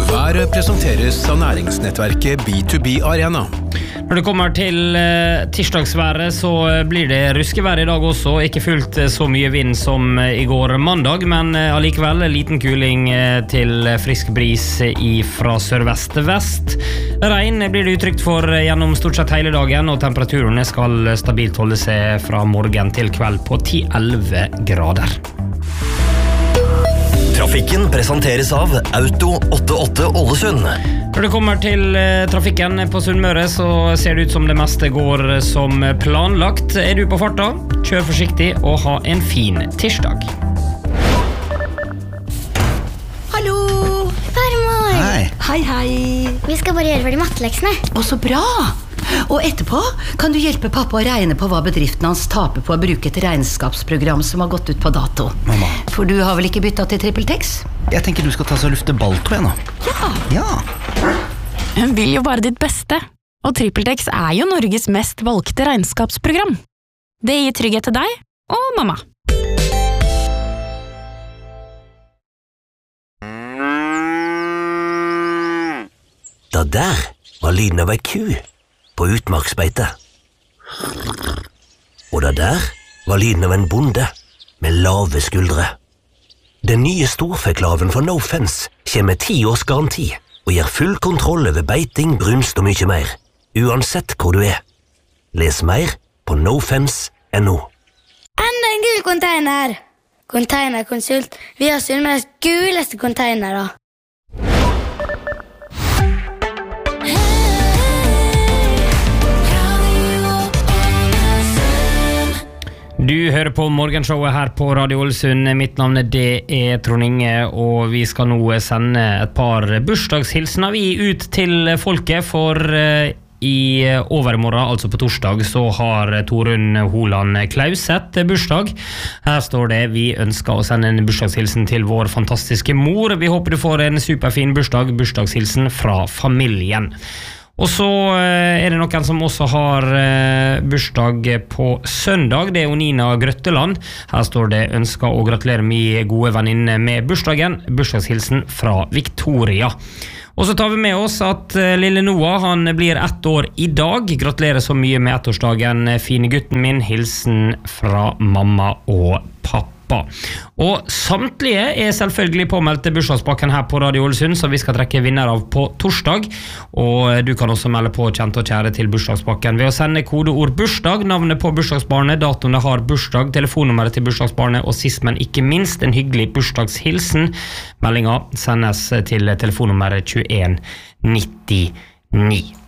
Været presenteres av næringsnettverket B2B Arena. Når det kommer til tirsdagsværet så blir det ruskevær I dag også, ikke fullt så mye vind som I går mandag, men allikevel liten kuling til frisk bris fra sørvest-vest. Regn blir det utrygt for gjennom stort sett hele dagen, og temperaturene skal stabilt holde seg fra morgen til kveld på 10-11 grader. Trafikken presenteres av Auto 88 Ålesund. Når det kommer til trafikken på Sunnmøre så ser det ut som det meste går som planlagt. Du på farta? Kjør forsiktig og ha en fin tirsdag. Hallo! Farmor! Hei! Hei, hei! Vi skal bare gjøre ferdig matteleksene. Å, så bra! Og etterpå kan du hjelpe pappa å regne på hva bedriften hans taper på å bruke et regnskapsprogram som har gått ut på dato. Mamma. For du har vel ikke byttet til TrippelTex? Jeg tenker du skal ta så lufte balltro nå. Ja. Hun vil jo bare ditt beste. Og TrippelTex jo Norges mest valgte regnskapsprogram. Det gir trygghet til deg og mamma. Da der var lyden av ei ku på utmarksbeite. Og da der var lyden av en bonde med lave skuldre. Den nye storfeklaven for No Fence kommer med 10 års garanti og gir full kontroll over beiting, brunst og mye mer, uansett hvor du Les mer på nofence.no. Enda en gul container! Containerkonsult. Vi har Sunnmøres guleste containere. Du hører på morgenshowet her på Radio Ålesund. Mitt navn det Trond Inge, og vi skal nå sende et par bursdagshilsener ut til folket, for I overmorgen, altså på torsdag, så har Torunn Holand Klauset bursdag. Her står det: vi ønsker å sende en bursdagshilsen til vår fantastiske mor. Vi håper du får en superfin bursdag. Bursdagshilsen fra familien. Og så det noen som også har bursdag på søndag. Det jo Nina Grøtteland. Her står det: ønsker å gratulere min gode venninne med bursdagen. Bursdagshilsen fra Victoria. Og så tar vi med oss at lille Noah, han blir 1 år I dag. Gratulerer så mye med 1-årsdagen, fine gutten min. Hilsen fra mamma og pappa. Og samtlige selvfølgelig påmeldt bursdagspakken her på Radio Ålesund, så vi skal trekke vinner av på torsdag. Og du kan også melde på kjente og kjære til bursdagspakken ved å sende kodeord bursdag, navnet på bursdagsbarnet, datoen det har bursdag, telefonnummeret til bursdagsbarnet, og sist, men ikke minst, en hyggelig bursdagshilsen. Meldinga sendes til telefonnummeret 2199.